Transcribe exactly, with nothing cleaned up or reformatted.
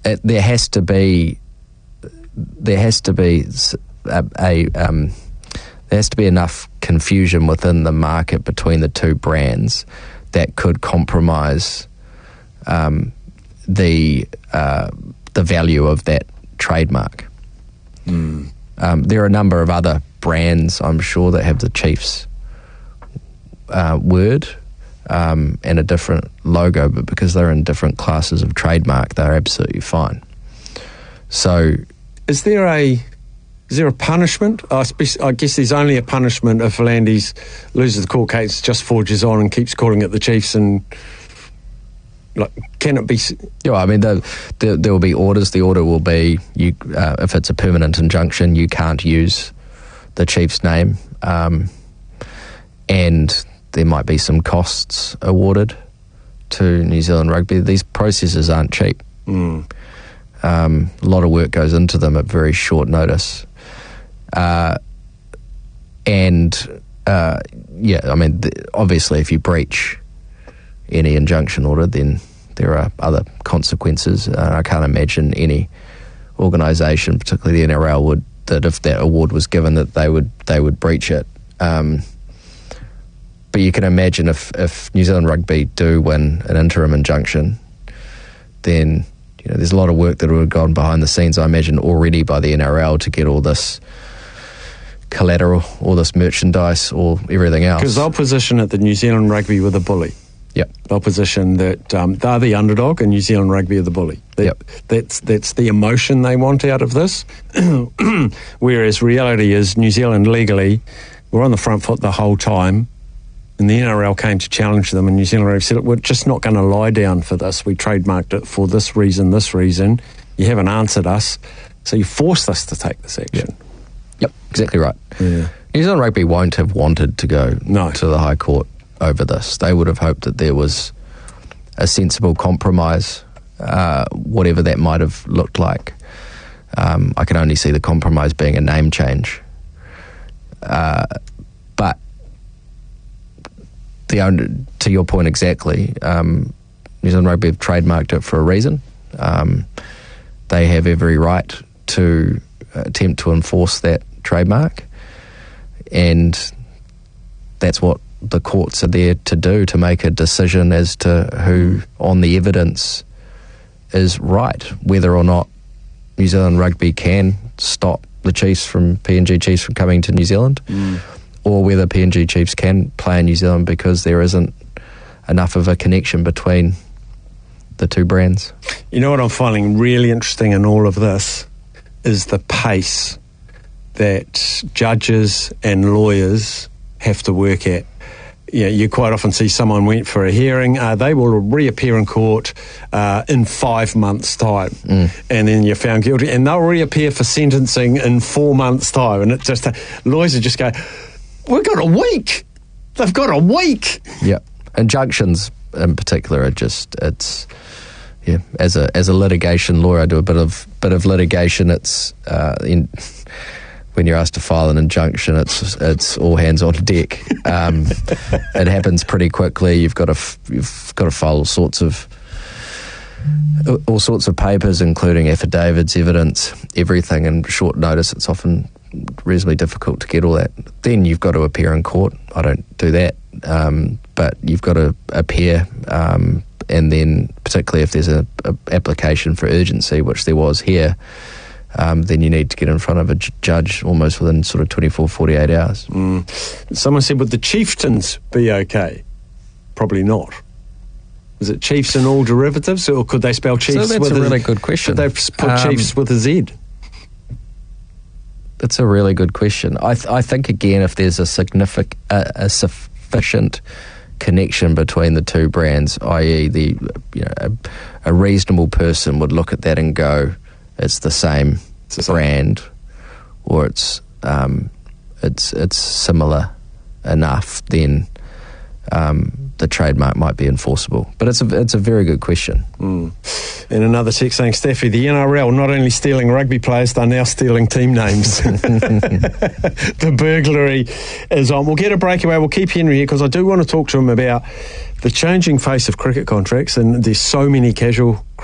it, there has to be there has to be a, a um, there has to be enough confusion within the market between the two brands that could compromise um, the uh, the value of that trademark. Mm. Um, there are a number of other brands, I'm sure, that have the Chiefs uh, word um, and a different logo, but because they're in different classes of trademark, they're absolutely fine. So, is there a is there a punishment? I, spe- I guess there's only a punishment if V'landys loses the court case, just forges on and keeps calling it the Chiefs, and like, can it be? Yeah, I mean, the, the, there will be orders. The order will be, you uh, if it's a permanent injunction, you can't use the Chiefs name, um, and there might be some costs awarded to New Zealand Rugby. These processes aren't cheap. Mm. Um, a lot of work goes into them at very short notice. Uh, and, uh, yeah, I mean, th- obviously if you breach any injunction order, then there are other consequences. Uh, I can't imagine any organisation, particularly the N R L, would that if that award was given, that they would they would breach it. Um, but you can imagine if, if New Zealand Rugby do win an interim injunction, then you know there's a lot of work that would have gone behind the scenes, I imagine, already by the N R L to get all this collateral, all this merchandise, or everything else. Because they'll position it that New Zealand Rugby were the bully. Yep. They'll position that um, they're the underdog and New Zealand Rugby are the bully. That, yep. That's that's the emotion they want out of this. Whereas reality is New Zealand legally were on the front foot the whole time, and the N R L came to challenge them, and New Zealand Rugby said, we're just not going to lie down for this. We trademarked it for this reason, this reason. You haven't answered us, so you forced us to take this action. Yep, yep, exactly right. Yeah. New Zealand Rugby won't have wanted to go no. to the High Court over this. They would have hoped that there was a sensible compromise, uh, whatever that might have looked like. Um, I can only see the compromise being a name change. Uh, but the only, to your point exactly, um, New Zealand Rugby have trademarked it for a reason. Um, they have every right to attempt to enforce that trademark, and that's what the courts are there to do, to make a decision as to who, on the evidence, is right, whether or not New Zealand Rugby can stop the Chiefs from, P N G Chiefs from coming to New Zealand, mm. or whether P N G Chiefs can play in New Zealand because there isn't enough of a connection between the two brands. You know what I'm finding really interesting in all of this is the pace that judges and lawyers have to work at. Yeah, you quite often see someone went for a hearing, uh, they will reappear in court uh, in five months' time, mm. and then you're found guilty, and they'll reappear for sentencing in four months' time, and it just uh, lawyers are just go, we've got a week, they've got a week. Yeah, injunctions in particular are just, it's, yeah, as a as a litigation lawyer, I do a bit of bit of litigation. It's uh, in. When you're asked to file an injunction, it's it's all hands on deck. Um, it happens pretty quickly. You've got to f- you've got to file all sorts of all sorts of papers, including affidavits, evidence, everything in short notice. It's often reasonably difficult to get all that. Then you've got to appear in court. I don't do that, um, but you've got to appear, um, and then particularly if there's a, a application for urgency, which there was here. Um, then you need to get in front of a j- judge almost within sort of twenty-four, forty-eight hours. Mm. Someone said, would the Chieftains be okay? Probably not. Is it Chiefs in all derivatives, or could they spell Chiefs so that's with a a really good question. Could they put um, Chiefs with a Z? That's a really good question. I, th- I think, again, if there's a, significant, uh, a sufficient connection between the two brands, that is the you know a, a reasonable person would look at that and go, it's the same it's the same. brand, or it's um, it's it's similar enough, then um, the trademark might be enforceable. But it's a it's a very good question. Mm. And another text saying, Staffy, the N R L not only stealing rugby players, they're now stealing team names. The burglary is on. We'll get a breakaway. We'll keep Henry here because I do want to talk to him about the changing face of cricket contracts, and there's so many casual